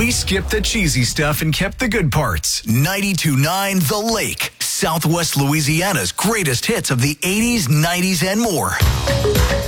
We skipped the cheesy stuff and kept the good parts. 92.9 The Lake, Southwest Louisiana's greatest hits of the 80s, 90s, and more.